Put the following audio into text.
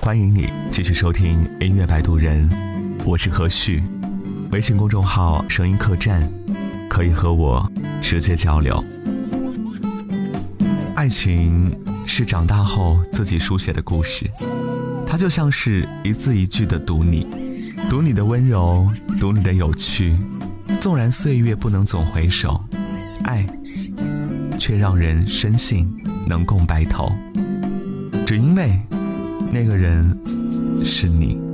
欢迎你继续收听音乐摆渡人，我是何旭。微信公众号声音客栈，可以和我直接交流。爱情是长大后自己书写的故事，它就像是一字一句的读你的温柔，读你的有趣。纵然岁月不能总回首，爱却让人深信能共白头，只因为那个人是你。